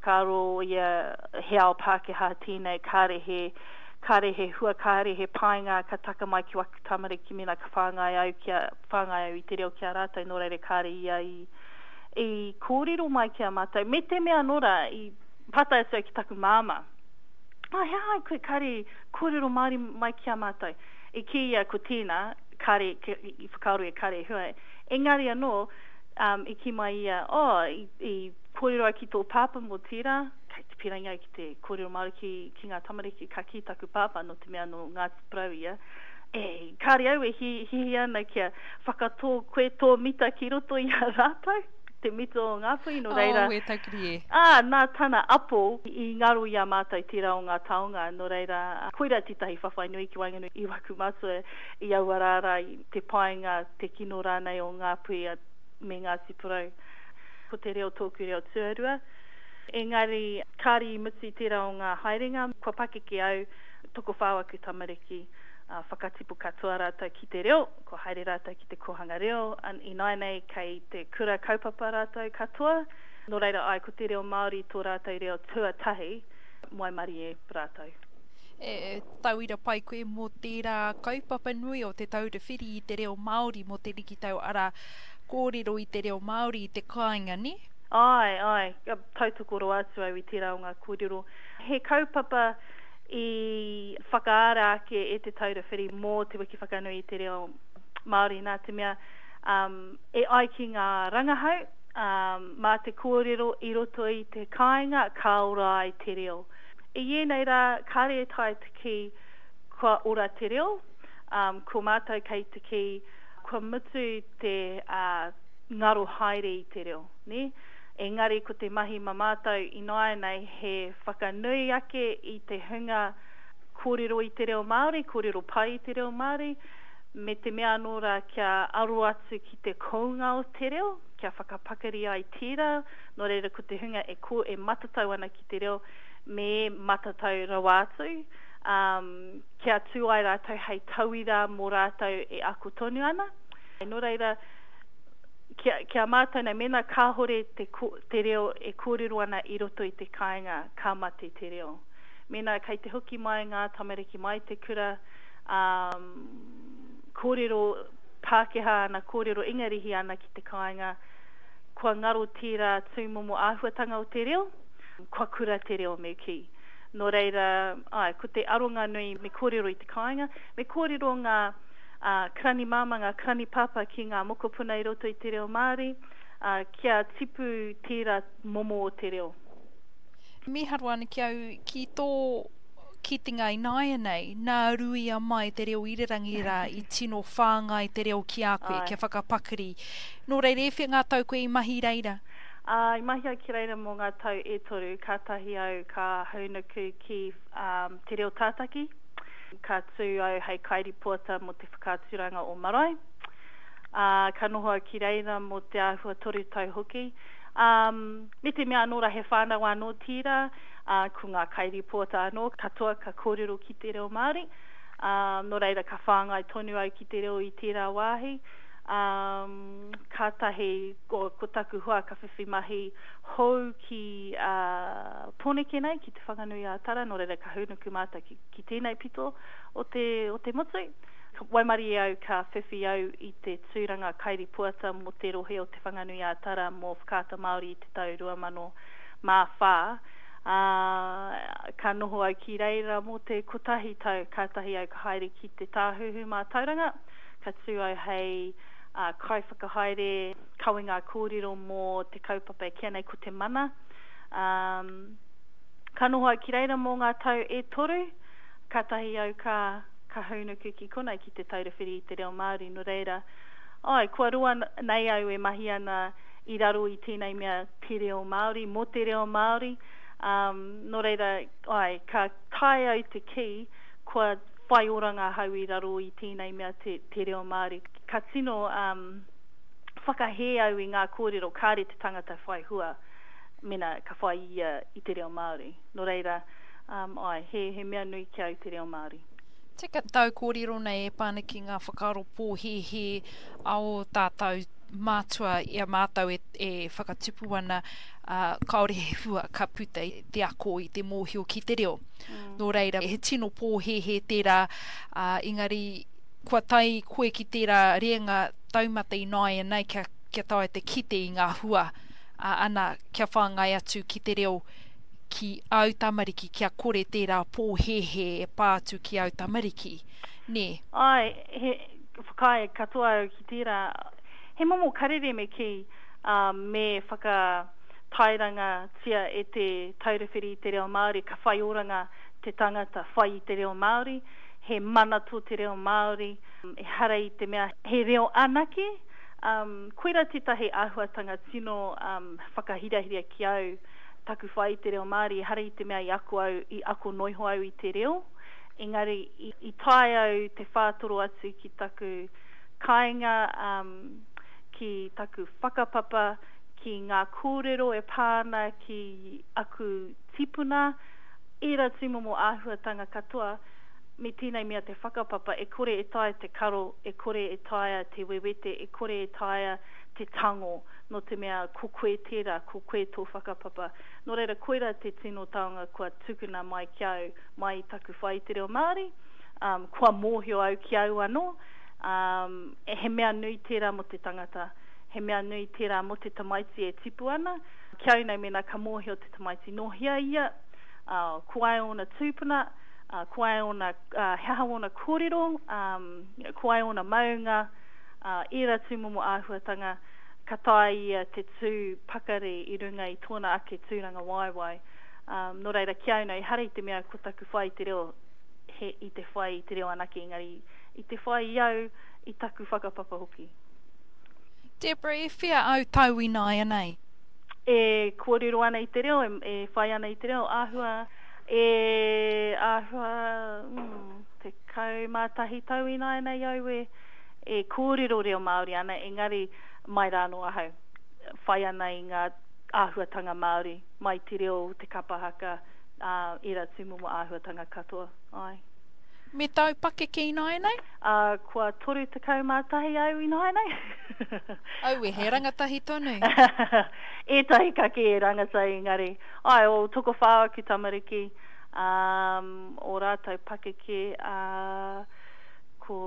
whakaro ia he ao Pākehā tēnei karehe hua karehe painga ka taka mai ki waku tamariki mina ka whāngai au I te reo ki a rātou nō reire kāre ia I kōrero mai ki a mātou. Me te mea nora I pata atu ki taku māma. Hea koe kare kōrero Māori mai ki a mātou. I ki ia ko tēnā kare, I whakaaro e kare hua. Engari anō, I ki mai ia, I kōrero ai ki tō pāpa mō tērā, kei te pirangi ai ki te kōrero Māori ki ngā tamariki ka ki taku pāpa no te mea no Ngāti Porou ia. Kāre au hi ana kia whakatō koe tō mita ki roto I a rātou, te mita o ngāpui no reira. E taukiri e. Nā tāna apo I ngaro I a mātou tērā o ngā taonga no reira. Koira titahi whawhai nui ki wainganu I waku mātua I auarara I te painga te kino rānei o ngāpui me Ngāti Porou. Ko te reo tōku reo tuarua. Engari, kāri I muti tērā o ngā haerenga, kua pakeke au toko whāwaku tamariki, whakatipu katoa rātou ki te reo, ko haere rātou ki te kohanga reo, I nainei kei te kura kaupapa rātou katoa, no reira ai ko te reo Māori tō rātou reo tuatahi, mai mari e rātou. Tauira pai koe mō tērā kaupapa nui o te taurewhiri I te reo Māori mō te riki tau ara kōrero I te reo Māori I te kāinga, ni? Ai, tautokoro atu au I tērā o ngā kōrero. He kaupapa I whakaara ake e te taurewhiri mō te wiki whakanui I te reo Māori nā te mea e ai ki ngā rangahau, mā te kōrero I roto I te kāinga, ka ora ai te reo. I ienei rā, kāre e tai te ki kua ora te reo, ko mātou kei te ki kua mutu te ngaro haere I te reo, ne? Engari ko te mahi mamātou I nainei he whakanui ake I te hunga kōrero I te reo Māori, kōrero pai I te reo Māori, me te mea nora kia aro atu ki te kounga o te reo, kia whakapakari ai tērā, no reira ko te hunga e matatau ana ki te reo, me matatau rawātu, kia tū ai rātou hei tauira mō rātou e ako tonu ana. No reira, kia mātou nei mena kāhore te reo e kōrero ana I roto I te kāinga ka mate te reo. Mena kei te hoki mai ngā tamariki mai te kura, kōrero Pākehā ana, kōrero ingarihi ana ki te kāinga, kua ngaro tērā tūmomo āhuatanga o te reo, kua kura te reo me ki. No reira, ko te aronga nui me kōrero I te kāinga, me kōrero ngā krani mama, ngā krani papa ki ngā mokopuna I roto I te reo Māori, kia tipu tērā momo o te reo. Me haruana ki au ki tō kitinga I nainei, nā ruia mai te reo irirangi rā I tino whāngai te reo ki a koe, kia whakapakari. Nō reire, e ngā tau koe I mahi reira? I mahi ki reira mō ngā tau e toru, ka tahi au ka haunuku ki te reo tātaki, ka tū au hei kairi puata mo te whakāturanga o marae, ka nohoa ki reira mo te āhua toru tau hoki. Me te mea anōra he whānau anō tira, ko ngā kairi puata anō, katoa ka kōrero ki te reo Māori, no reira ka whāngai tonu au ki te reo I tērā wāhi, ka tahi ko taku hua ka whiwhi mahi hou ki Pōneke nei, ki te whanganui a Tara, no reira ka haunuku māta ki tēnei pito o te motu. Waimari au ka whiwhi au I te tūranga kairi puata mo te rohe o te whanganui a Tara mo whakata Māori I te tau 2004. Ka noho au ki reira mo te kotahi tau, ka tahi au ka haere ki te tāhuhu mā tauranga, ka tū au hei kai whakahaere, kauinga kōrero mō te kaupapa kia nei ko te mana. Ka noho au ki reira mō ngā tau e toru, ka tahi au ka haunuku ki konei ki te taurewhiri I te reo Māori, no reira. Kua rua nei au e mahi ana I raro I tēnei mea te reo Māori, mō te reo Māori. No reira, ka tai au te ki, kua whai oranga hau I raro I tēnei mea te reo Māori. Ka tino whakahe au I ngā kōrero, kāre te tangata whai hua, mena ka whai I te reo Māori. No reira, he mea nui ki au te reo Māori. Tika tau kōrero nei e pāna ki ngā whakaro pōhehe ao tātou mātua i a mātou e whakatupu ana kaore he hua ka puta i te ako i te mōhio ki te reo. Nō reira, he tino pōhe he tērā, ingari kua tai koe ki tērā reanga taumata i nai nei kia tae te kite i ngā hua ana kia whāngai atu ki te reo ki au tamariki, kia kore tērā pōhehe e pātu ki au tamariki. Ne? Ai, he whakai katoa ki tērā, he momo karere me ki me whakatairanga tia e te taurewhiri i te reo Māori, ka whai oranga te tangata whai i te reo Māori, he manatu te reo Māori, e hara i te mea, he reo anake, koera tetahi āhuatanga tino whakahirahiria ki au taku whai i te reo Māori, hara i te mea i ako noiho au i te reo. Engari, i tae au te whātoro atu ki taku kāinga, ki taku whakapapa, ki ngā kōrero e pāna ki aku tipuna, ira timomo āhuatanga katoa, me tēnei mea te whakapapa, e kore e taia te karo, e kore e taia te wewete, e kore e taia te tango, no te mea ko koe tērā, ko koe tō whakapapa. Nō reira, koera te tino taonga kua tukuna mai ki au, mai taku whai te reo Māori, kua mōhio au ki au anō, he mea nui tērā mo te tangata, he mea nui tērā mo te tamaiti e tipu ana, ki au nei mena ka mōhio te tamaiti no hia ia, kuai ona tūpuna, kuai ona heha ona kōrero, kuai ona maunga, ira tūmomo āhuatanga, ka tae ia te tū pakare i runga i tōna ake tūranga waiwai. Nō reira, ki au nei, hara i te mea ko taku whai te reo, i te whai i te reo anake, engari i te whai i au i taku whakapapa hoki. Deborah, e whia au tau i nai anei? E kōrero ana i te reo, e whai ana i te reo, āhua, te kaumātahi tau i nai anei au e kōrero reo Māori ana, engari mai rāno ahau, whai ana i ngā āhuatanga Māori, mai te reo, te kapahaka, ira tūmomo āhuatanga katoa. Ai. Me tau pake ki nai nei? Kua toru te kaumātahi au i nai nei. Au e he rangatahi tonu? Etahi kake e rangatai engari. Ai, o toko whāua ki tamariki, o rātou pake ki, ko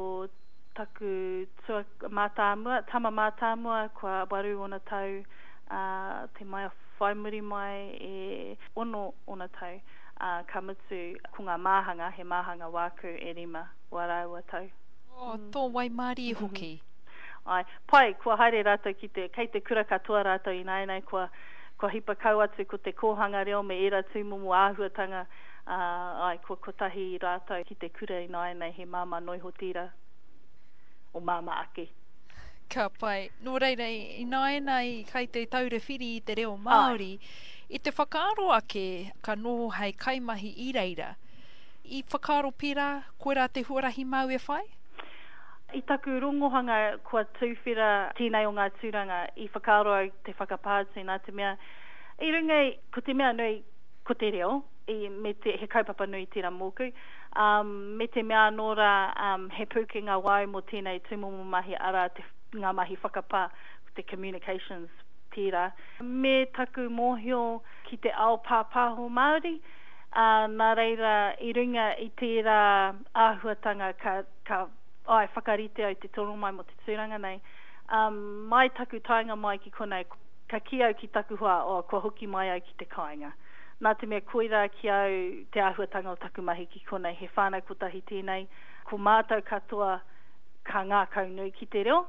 taku tama mātāmua, kua waru ona tau, te mai whaimuri mai e ono ona tau, ka mutu ko ngā māhanga, he māhanga wāku e rima, waraua tau. Tō wai Māori e hoki. Ai, pai, kua haere rātou kei te kura katoa rātou i nai, kua hipa kau atu ko te kōhanga reo me ira tūmomo āhuatanga, ai, kua kotahi rātou ki te kura i nai, he māma noiho tira. O māma ake. Ka pai. Nō reira, i nai kai te taurewhiri i te reo Māori, i te whakaaro ake ka noho hei kaimahi i reira. I whakaaro pira, koe rā te huarahi mau e whai? I taku rongohanga kua tūwhira tēnei o ngā tūranga, i whakaaro au te whakapātu nā te mea. I runga, ko te mea nui, ko te reo, he kaupapa nui tērā mōku, me te mea nora he pūkenga wau mo tēnei tūmomo mahi ara ngā mahi whakapā, te communications tērā. Me taku mōhio ki te ao pāpāho Māori, nā reira i runga i tērā āhuatanga ai whakarite au te toro mai mo te tūranga nei. Mai taku tainga mai ki konei, ka ki au ki taku hoa, kua hoki mai au ki te kāinga. Nā te mea koera ki au te āhuatanga o taku mahi ki konei, he whānau kotahi tēnei, ko mātou katoa ka ngā kaunui ki te reo.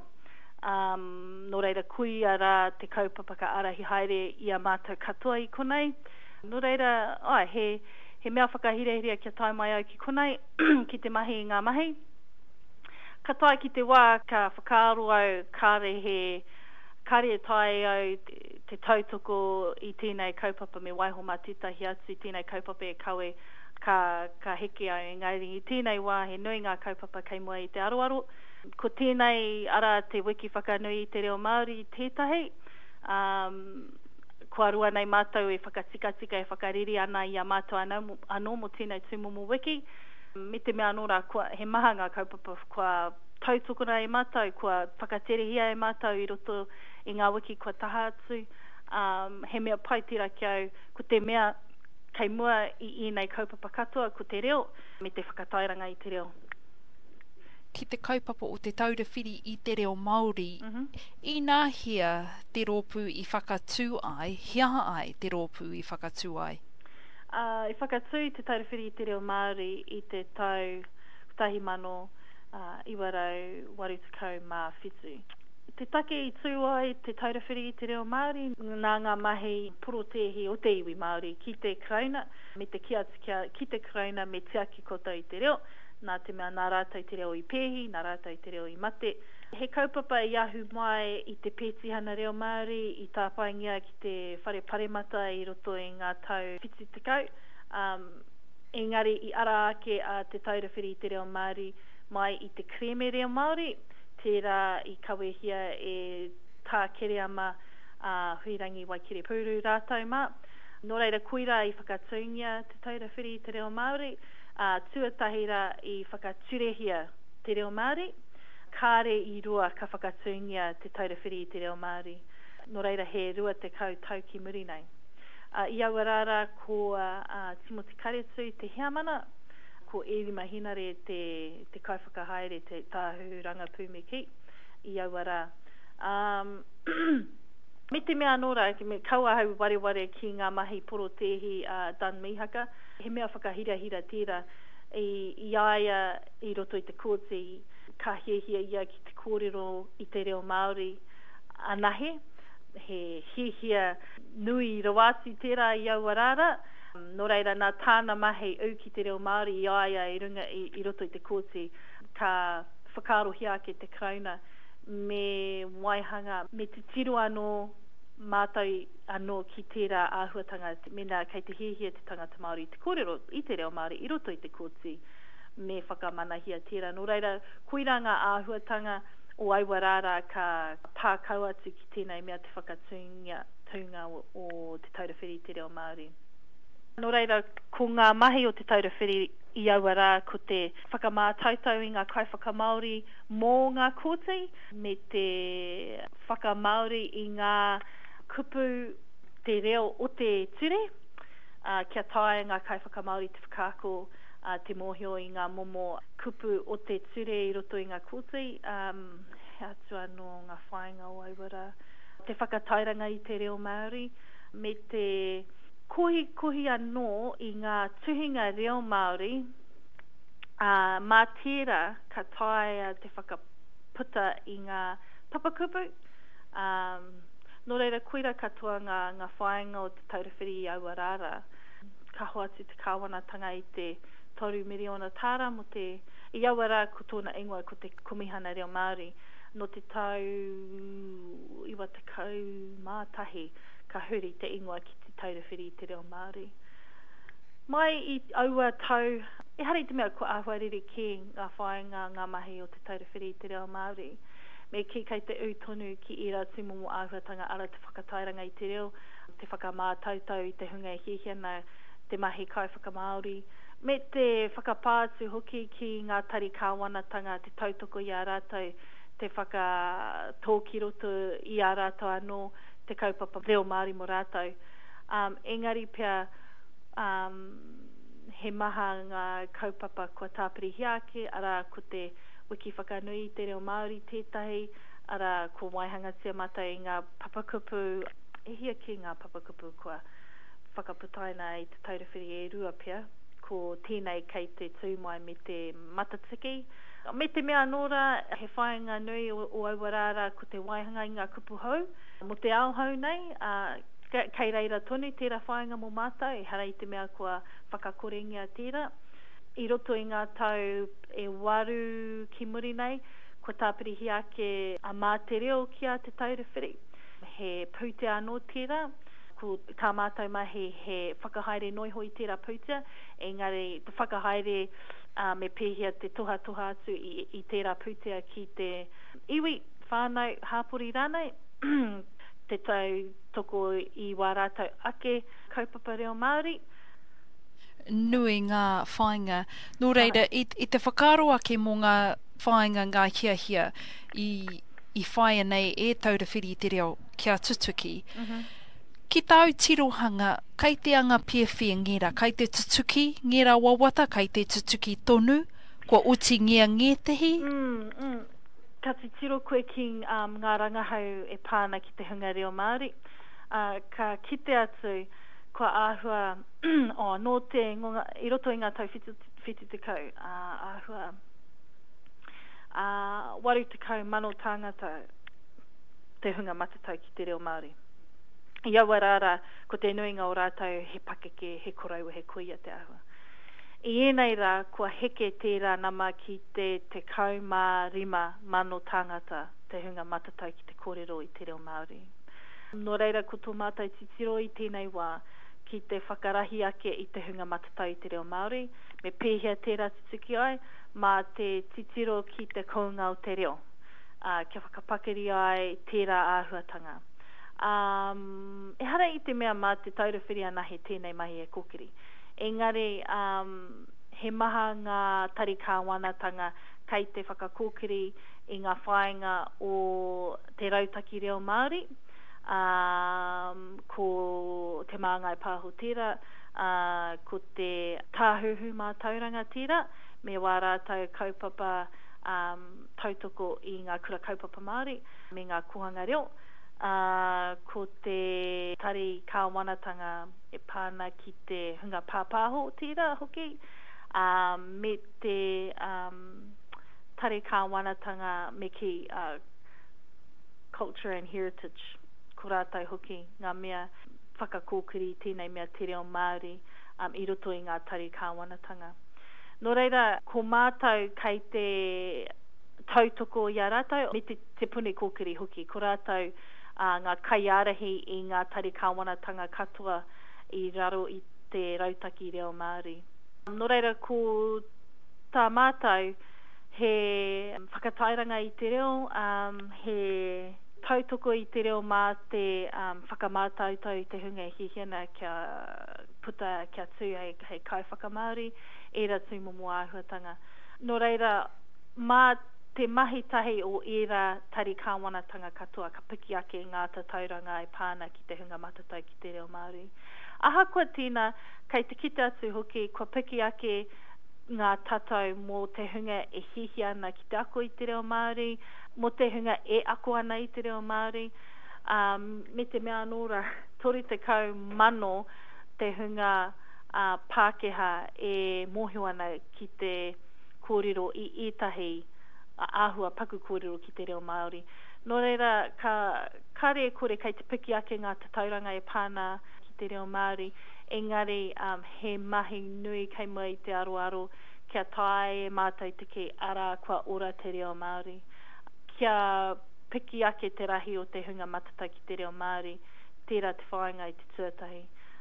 Nō reira kui ara te kaupapaka arahi haere i a mātou katoa i konei. Nō reira, he mea whakahirehirea kia tai mai au ki konei, ki te mahi i ngā mahi. Ka tai ki te wā, ka whakaaro au, kāre e tai au te tautoko i tēnei kaupapa me waiho mātitahi atu, tēnei kaupapa e kawe ka heke au. Engari i tēnei wā, he nui ngā kaupapa kei mua i te aroaro. Ko tēnei ara te wiki whakanui i te reo Māori i tētahi, kua rua nei mātou e whakatika e whakariri ana i a mātou anō mo tēnei tūmomo wiki. Me te mea anōra, he maha ngā kaupapa kua tautokona e mātou, kua whakaterehia e mātou I roto I ngā wiki kua taha atu. He mea pai tira ki au, ko te mea kei mua I nei kaupapa katoa, ko te reo, me te whakatairanga I te reo. Ki te kaupapa o te taurewhiri I te reo Māori, I nā hia te rōpū I whakatū ai, hia ai te rōpū I whakatū ai? I whakatū te taurewhiri I te reo Māori I te tau 1982. Te take I tū ai te taurewhiri I te reo Māori, nā ngā mahi porotehi o te iwi Māori ki te krauna, me te kiatika ki te krauna me te aki kota I te reo, nā te mea nā rātou I te reo I pēhi, nā rātou I te reo I mate. He kaupapa I ahu mai I te pētihana reo Māori, I tāpaingia ki te whare paremata I roto I ngā tau whiti tekau. Engari I ara ake a te taurewhiri I te reo Māori mai I te kreme reo Māori, tērā I kawehia e tā kere ama huirangi Waikere Puru rātou mā. Nō reira koira I whakatūngia te taurewhiri I te reo Māori, tuatahira I whakaturehia te reo Māori, kāre I rua ka whakatūngia te taurewhiri I te reo Māori. Nō reira he rua te kau tau ki muri nei. I awarara ko Timothy Karetu te heamana, ko Eri Mahinare te kaiwhakahaere te tāhuranga pūmiki I awara. Me te mea anora, me kauahau wareware ki ngā mahi porotehi Dan Mihaka, he mea whakahira tira I aia I roto I te kōti, ka hiehia ia ki te kōrero I te reo Māori anahe, he hiehia nui rawati tērā I awarara, nō reira nā tāna mahi au ki te reo Māori I aia I runga I roto I te kōti, ka whakarohia ake te krauna, me waihanga, me te tiro anō mātou anō ki tērā āhuatanga, mena kei te hiehia te tangata Māori te kōrero I te reo Māori I roto I te kōti, me whakamanahia tērā. Nō reira, koiranga āhuatanga o Aiwarara ka pākau atu ki tēnei mea te whakatūngia o te taurewhiri I te reo Māori. Nō reira, ko ngā mahi o te taurewhiri I Awarā, ko te whakamātautau I ngā kaiwhakamaori mō ngā kōti, me te whakamaori I ngā kupu te reo o te ture, kia tae ngā kaiwhakamaori te whakaako, te mōhio I ngā momo kupu o te ture I roto I ngā kōti, he atu anō ngā whainga o Aiwarā. Te whakatairanga I te reo Māori, me te kohi anō I ngā tuhinga reo Māori, mā tērā ka taea te whakaputa I ngā papakupu. Nō reira koira katoa ngā whainga o te taurewhiri I Awarara, ka hoa atu te kāwanatanga I te 3 miriona tāra mo te I Awarā ko tōna ingoa ko te komihana reo Māori, no te tau iwa te kau mātahi ka huri te ingoa ki te taurewhiri I te reo Māori. Mai I aua tau, e hari te mea ko āhuariri ki ngā whainga ngā mahi o te taurewhiri I te reo Māori. Me ki kei te utonu ki I rā tūmomo āhuatanga ara te whakatairanga I te reo, te whakamātautau I te hunga hihiana, te mahi kai whakamaori, me te whakapātu hoki ki ngā tari kāwanatanga, te tautoko I ā rātou, te whakatōki roto I ā rātou anō, te kaupapa reo Māori mo rātou. Engari pia, he maha ngā kaupapa kua tāpirihi ake, ara ko te wiki whakanui te reo Māori tētahi, ara ko waihangatia mata I ngā papakupu, e hia ki ngā papakupu kua whakaputaina I te taurewhiri e rua pia, ko tēnei kei te tūmai me te matatiki. Me te mea anōra, he whainga nui o Aiwarara ko te waihanga I ngā kupu hau, mo te ao hau nei, kei reira tonu tērā whainga mo mātou, e harai te mea kua whakakorengia tērā. I roto I ngā tau e waru ki muri nei, ko tāpirihi ake a mā te reo ki a te taurewhiri. He pūtea anō tērā, ko tā mātou mahi he whakahaere noiho I tērā pūtea, engari te whakahaere me pēhia te toha atu I tērā pūtea ki te iwi whānau hāpori rānei, te tau toko I wā rātou ake kaupapa reo Māori. Nui ngā whainga. Nō reira, I te whakaro ake mō ngā whainga ngā hiahia i whaia nei e taurewhiri i te reo kia tutuki. Ki tau tirohanga, kai te anga piewhia ngira, kai te tutuki, ngira wawata, kai te tutuki tonu, kua uti ngia ngētehi? Ka te tiro koe ki ngā rangahau e pāna ki te hunga reo Māori. Ka kite atu, kua āhua, no te ngonga, i roto i ngā tau whitu te kau, āhua, 80 mano tāngata te hunga matatau ki te reo Māori. Ia warara, ko te nuinga o rātau he pakeke, he korau, he kuia te āhua. I enei rā, kua heke tērā nama ki te 15 mano tāngata te hunga matatau ki te kōrero i te reo Māori. Nō reira, ko tō mātai titiro i tēnei wā, ki te whakarahi ake i te hunga matatau i te reo Māori, me pēhea tērā tutuki ai, mā te titiro ki te kounga o te reo. Kia whakapakeri ai tērā āhuatanga. E hara i te mea mā te taurewhiri ana he tēnei mahi e kokiri. Engari, he maha ngā tari kāwanatanga kai te whakakōkiri i ngā whainga o te rautaki reo Māori, ko te māngai pāho tira, ko te tāhuhu mā tauranga tira, me wā rātau kaupapa tautoko i ngā kura kaupapa Māori, me ngā kuhanga reo, ko te tari kāwanatanga e pāna ki te hunga pāpāho tira hoki, me te tari kāwanatanga me ki culture and heritage, ko rātai hoki ngā mea whakakōkiri tēnei mea te reo Māori i roto i ngā tari kāwanatanga. Nō reira, ko mātou kei te tautoko i a rātou, me te pune kōkiri hoki, ko rātou ngā kaiarahi i ngā tari kāwanatanga katoa i raro i te rautaki reo Māori. Nō reira, ko tā mātou he whakatairanga i te reo, he tautoko i te reo mā te whakamātautau i te hunga hihiana kia puta kia tū hei kai whakamāori, e ra tū momo āhuatanga. Nō reira, mā te mahi tahi o era tari kāwanatanga katoa, ka piki ake ngā tauranga e pāna ki te hunga matatau ki te reo Māori. Aha kua tīna, kei te kite atu hoki, kua piki ake ngā tatau mō te hunga e hihi ana ki te ako i te reo Māori, mō te hunga e ako ana i te reo Māori, me te mea anōra, 30 mano te hunga Pākehā e mōhio ana ki te kōrero i ētahi āhua paku kōrero ki te reo Māori. Nō reira, ka kare kore kei te piki ake ngā tauranga e pāna ki te reo Māori, engari he mahi nui kei mua i te aroaro, kia tae e mātai te ke ara kua ora te reo Māori. Kia piki ake te rahi o te hunga matata ki te reo Māori, tērā te whainga i te tuatahi.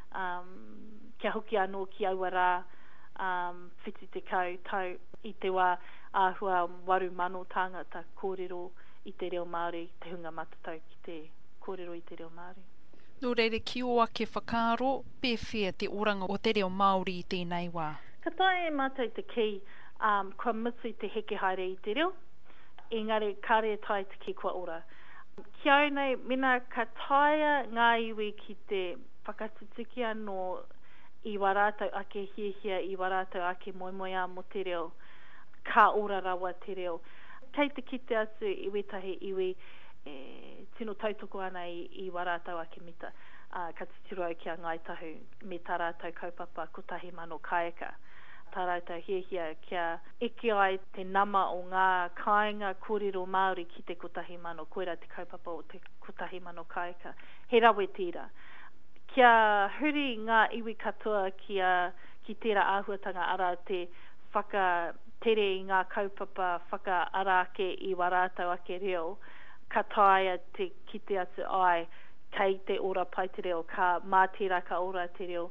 Kia hoki anō ki aua rā, whiti te kau tau i te wā āhua 8 mano tāngata kōrero i te reo Māori, te hunga matatau ki te kōrero i te reo Māori. Nō reire, ki o ake whakaaro, pēwhia te oranga o te reo Māori i tēnei wā? Ka tae e mātai te ki, kua mitu i te heke haere i te reo, engari kare tai te ki kua ora. Kia au nei, mina ka taia ngā iwi ki te whakatutukia no i warātau ake hiehia, i warātau ake moimoia mo te reo, ka ora rawa te reo. Kei te kite atu i wetahi iwi, tino tautoko ana i warātau ake mita, ka titiro au kia ngai tahu, me tā rātau kaupapa kotahi mano kaeka. Tā rātau hiehia kia eke ai te nama o ngā kāinga kōrero Māori ki te kotahi mano, koera te kaupapa o te kotahi mano kaeka. He rawe tira. Kia huri ngā iwi katoa ki tērā āhuatanga ara te whakatere i ngā kaupapa whakaarake i warātau ake reo, ka taia te kite atu ai kei te ora pai te reo, ka mātira ka ora te reo.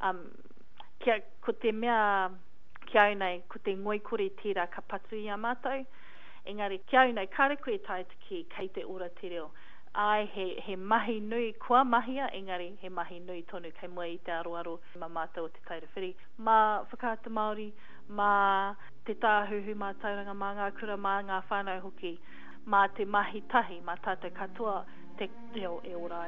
Ko te mea kia au nei, ko te ngoikore tira ka patu i a mātou, engari kia au nei, kare koe tai te ki kei te ora te reo. Ai, he mahi nui kua mahia, engari he mahi nui tonu kei mua i te aroaro ma mātou o te taurewhiri. Mā whakaata Māori, mā te tāhuhu mā tauranga mā ngā kura mā ngā whānau hoki mā te mahi tahi mā tātou katoa te reo e orai.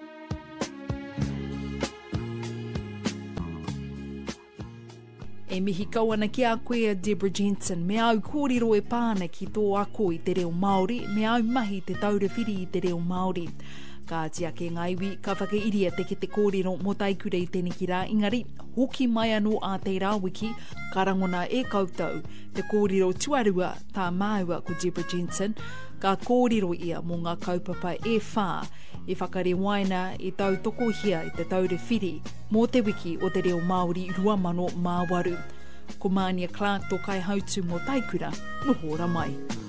E mihi kau ana ki a koe a Deborah Jensen, me au kōrero e pāna ki tō ako i te reo Māori, me au mahi te taurewhiri i te reo Māori. Ka tia ke ngā iwi, ka whakairia te ki te kōrero mō taikura i tēnei ki rā, ingari, hoki mai anō a te rāwiki, ka rangona e koutou, te kōrero tuarua tā māua ko Deborah Jensen, ka kōrero ia mō ngā kaupapa e whā, e whakare waina e tau tokohia i te taurewhiri mō te wiki o te reo Māori 2008. Ko Mania Clark tō kai hautu mō taikura, nohora mai.